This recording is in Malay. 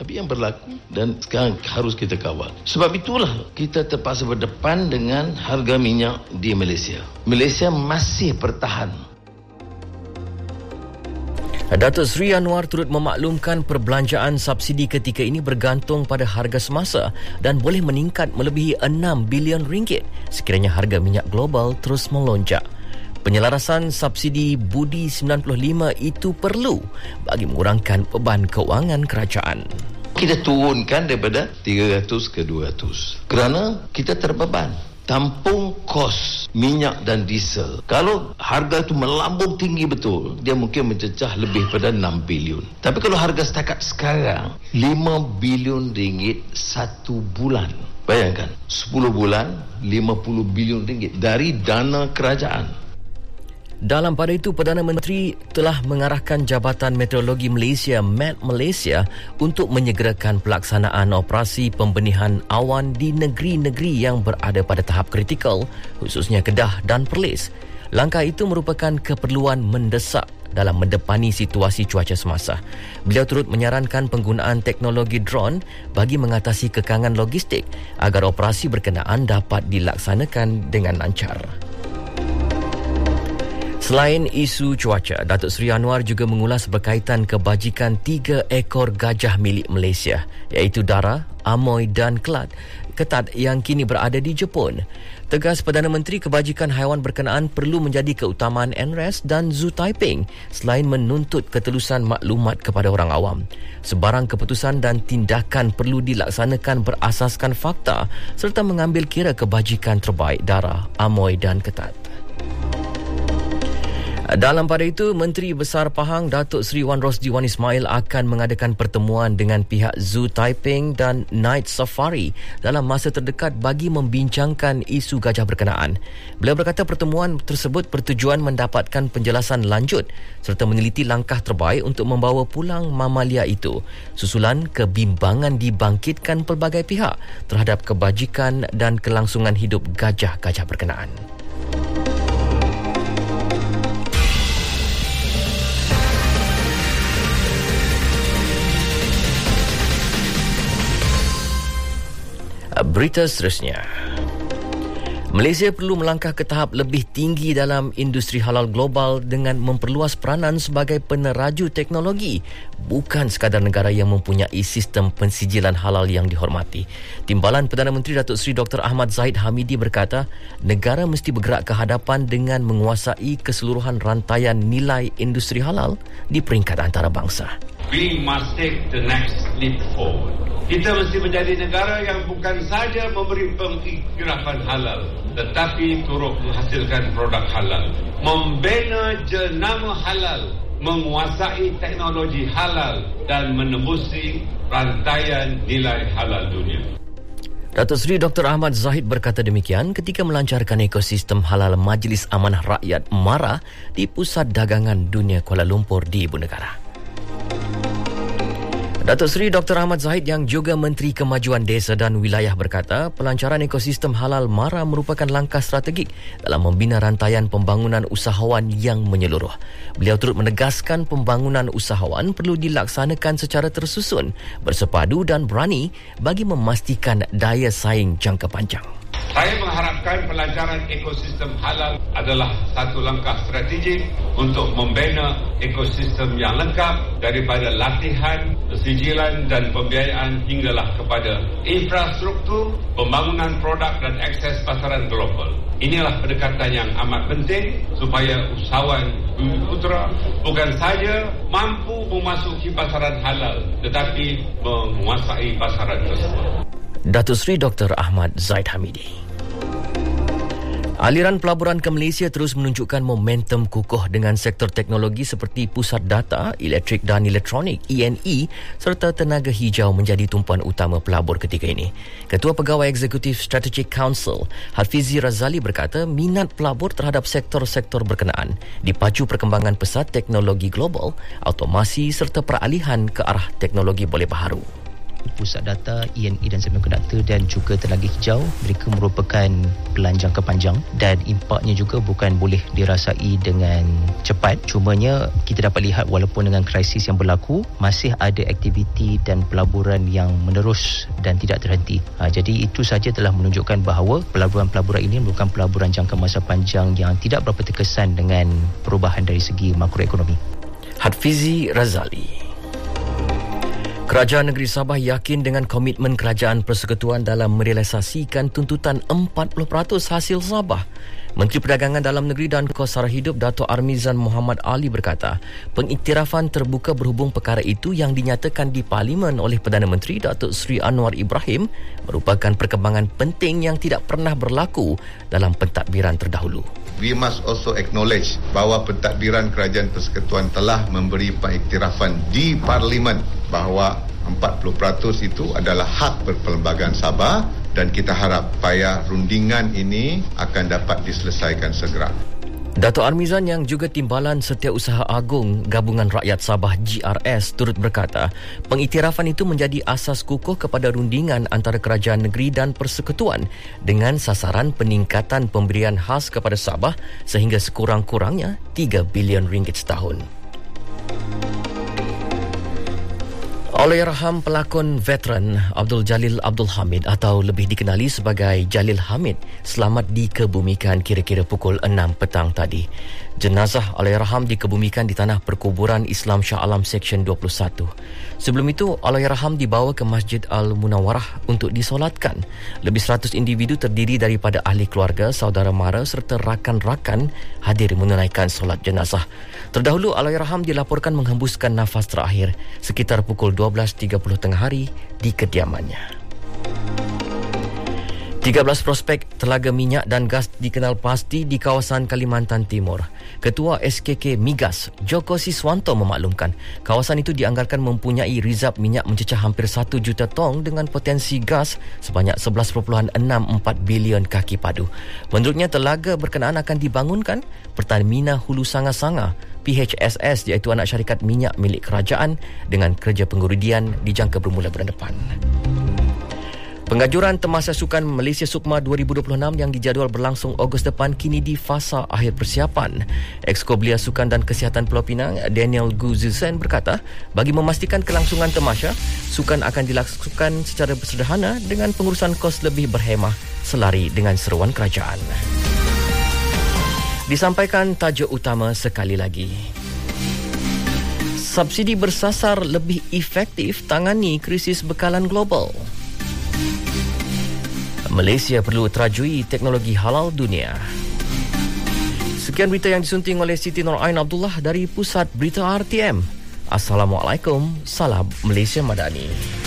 yang berlaku dan sekarang harus kita kawal. Sebab itulah kita terpaksa berdepan dengan harga minyak di Malaysia. Malaysia masih bertahan. Datuk Seri Anwar turut memaklumkan perbelanjaan subsidi ketika ini bergantung pada harga semasa dan boleh meningkat melebihi 6 bilion ringgit sekiranya harga minyak global terus melonjak. Penyelarasan subsidi Budi 95 itu perlu bagi mengurangkan beban kewangan kerajaan. Kita turunkan daripada 300 ke 200 kerana kita terbeban tampung kos minyak dan diesel. Kalau harga itu melambung tinggi betul, dia mungkin mencecah lebih pada 6 bilion. Tapi kalau harga setakat sekarang 5 bilion ringgit satu bulan, bayangkan 10 bulan 50 bilion ringgit dari dana kerajaan. Dalam pada itu, Perdana Menteri telah mengarahkan Jabatan Meteorologi Malaysia, Met Malaysia, untuk menyegerakan pelaksanaan operasi pembenihan awan di negeri-negeri yang berada pada tahap kritikal, khususnya Kedah dan Perlis. Langkah itu merupakan keperluan mendesak dalam mendepani situasi cuaca semasa. Beliau turut menyarankan penggunaan teknologi drone bagi mengatasi kekangan logistik agar operasi berkenaan dapat dilaksanakan dengan lancar. Selain isu cuaca, Datuk Seri Anwar juga mengulas berkaitan kebajikan 3 ekor gajah milik Malaysia, iaitu Dara, Amoy dan Ketat yang kini berada di Jepun. Tegas Perdana Menteri, kebajikan haiwan berkenaan perlu menjadi keutamaan NRAS dan Zoo Taiping selain menuntut ketelusan maklumat kepada orang awam. Sebarang keputusan dan tindakan perlu dilaksanakan berasaskan fakta serta mengambil kira kebajikan terbaik Dara, Amoy dan Ketat. Dalam pada itu, Menteri Besar Pahang Datuk Seri Wan Rosdi Wan Ismail akan mengadakan pertemuan dengan pihak Zoo Taiping dan Night Safari dalam masa terdekat bagi membincangkan isu gajah berkenaan. Beliau berkata pertemuan tersebut bertujuan mendapatkan penjelasan lanjut serta meneliti langkah terbaik untuk membawa pulang mamalia itu, susulan kebimbangan dibangkitkan pelbagai pihak terhadap kebajikan dan kelangsungan hidup gajah-gajah berkenaan. Berita seterusnya. Malaysia perlu melangkah ke tahap lebih tinggi dalam industri halal global dengan memperluas peranan sebagai peneraju teknologi, bukan sekadar negara yang mempunyai sistem pensijilan halal yang dihormati. Timbalan Perdana Menteri Datuk Seri Dr. Ahmad Zahid Hamidi berkata, negara mesti bergerak ke hadapan dengan menguasai keseluruhan rantaian nilai industri halal di peringkat antarabangsa. We must take the next leap forward. Kita mesti menjadi negara yang bukan saja memberi pengiktirafan halal, tetapi turut menghasilkan produk halal, membina jenama halal, menguasai teknologi halal dan menembusi rantaian nilai halal dunia. Datuk Seri Dr. Ahmad Zahid berkata demikian ketika melancarkan ekosistem halal Majlis Amanah Rakyat MARA di Pusat Dagangan Dunia Kuala Lumpur di Ibu Negara. Datuk Seri Dr. Ahmad Zahid yang juga Menteri Kemajuan Desa dan Wilayah berkata, pelancaran ekosistem halal MARA merupakan langkah strategik dalam membina rantaian pembangunan usahawan yang menyeluruh. Beliau turut menegaskan pembangunan usahawan perlu dilaksanakan secara tersusun, bersepadu dan berani bagi memastikan daya saing jangka panjang. Saya mengharapkan pelancaran ekosistem halal adalah satu langkah strategik untuk membina ekosistem yang lengkap daripada latihan, sijilan dan pembiayaan hinggalah kepada infrastruktur, pembangunan produk dan akses pasaran global. Inilah pendekatan yang amat penting supaya usahawan Bumi Putra bukan saja mampu memasuki pasaran halal tetapi menguasai pasaran tersebut. Datuk Seri Dr. Ahmad Zahid Hamidi. Aliran pelaburan ke Malaysia terus menunjukkan momentum kukuh dengan sektor teknologi seperti pusat data, elektrik dan elektronik (ENE) serta tenaga hijau menjadi tumpuan utama pelabur ketika ini. Ketua Pegawai Eksekutif Strategic Council, Hafizi Razali berkata minat pelabur terhadap sektor-sektor berkenaan dipacu perkembangan pesat teknologi global, automasi serta peralihan ke arah teknologi boleh baharu. pusat data, E&E dan semiconductor dan juga tenaga hijau. Mereka merupakan pelan jangka panjang dan impaknya juga bukan boleh dirasai dengan cepat. Cumanya kita dapat lihat walaupun dengan krisis yang berlaku, masih ada aktiviti dan pelaburan yang menerus dan tidak terhenti. Jadi itu saja telah menunjukkan bahawa pelaburan-pelaburan ini merupakan pelaburan jangka masa panjang yang tidak berapa terkesan dengan perubahan dari segi makroekonomi. Hadfizi Razali. Kerajaan Negeri Sabah yakin dengan komitmen Kerajaan Persekutuan dalam merealisasikan tuntutan 40% hasil Sabah. Menteri Perdagangan Dalam Negeri dan Kos Sara Hidup Dato' Armizan Muhammad Ali berkata, pengiktirafan terbuka berhubung perkara itu yang dinyatakan di Parlimen oleh Perdana Menteri Datuk Seri Anwar Ibrahim merupakan perkembangan penting yang tidak pernah berlaku dalam pentadbiran terdahulu. We must also acknowledge bahawa pentadbiran Kerajaan Persekutuan telah memberi pengiktirafan di Parlimen bahawa 40% itu adalah hak perlembagaan Sabah dan kita harap supaya rundingan ini akan dapat diselesaikan segera. Dato' Armizan yang juga Timbalan Setiausaha Agung Gabungan Rakyat Sabah GRS turut berkata, pengiktirafan itu menjadi asas kukuh kepada rundingan antara kerajaan negeri dan persekutuan dengan sasaran peningkatan pemberian khas kepada Sabah sehingga sekurang-kurangnya RM3 bilion setahun. Allahyarham pelakon veteran Abdul Jalil Abdul Hamid atau lebih dikenali sebagai Jalil Hamid selamat dikebumikan kira-kira pukul 6 petang tadi. Jenazah Allahyarham dikebumikan di Tanah Perkuburan Islam Shah Alam Seksyen 21. Sebelum itu, Allahyarham dibawa ke Masjid Al-Munawwarah untuk disolatkan. Lebih 100 individu terdiri daripada ahli keluarga, saudara mara serta rakan-rakan hadir menunaikan solat jenazah. Terdahulu, Allahyarham dilaporkan menghembuskan nafas terakhir sekitar pukul 12.30 tengah hari di kediamannya. 13 prospek telaga minyak dan gas dikenal pasti di kawasan Kalimantan Timur. Ketua SKK Migas, Joko Siswanto memaklumkan kawasan itu dianggarkan mempunyai rizab minyak mencecah hampir 1 juta tong dengan potensi gas sebanyak 11.64 bilion kaki padu. Menurutnya, telaga berkenaan akan dibangunkan Pertamina Hulu Sanga-Sanga PHSS iaitu anak syarikat minyak milik kerajaan dengan kerja pengurudian dijangka bermula bulan depan. Pengajuran Temasya Sukan Malaysia Sukma 2026 yang dijadual berlangsung Ogos depan kini di fasa akhir persiapan. Exco Belia Sukan dan Kesihatan Pulau Pinang, Daniel Guzusen berkata, bagi memastikan kelangsungan Temasya, sukan akan dilakukan secara sederhana dengan pengurusan kos lebih berhemah selari dengan seruan kerajaan. Disampaikan tajuk utama sekali lagi. Subsidi bersasar lebih efektif tangani krisis bekalan global. Malaysia perlu terajui teknologi halal dunia. Sekian berita yang disunting oleh Siti Nur Ain Abdullah dari Pusat Berita RTM. Assalamualaikum, salam Malaysia Madani.